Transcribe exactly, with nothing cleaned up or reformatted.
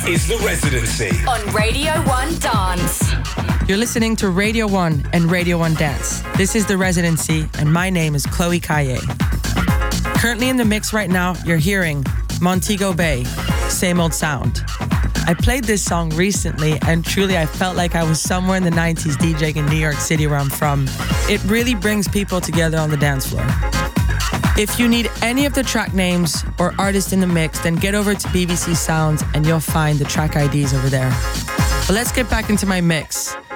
is The Residency on Radio one Dance. You're listening to Radio one and Radio one Dance. This is The Residency, and my name is Chloe Kaye. Currently in the mix right now, you're hearing Montego Bay, Same Old Sound. I played this song recently, and truly I felt like I was somewhere in the nineties DJing in New York City, where I'm from. It really brings people together on the dance floor. If you need any of the track names or artists in the mix, then get over to B B C Sound and you'll find the track I Ds over there. But let's get back into my mix.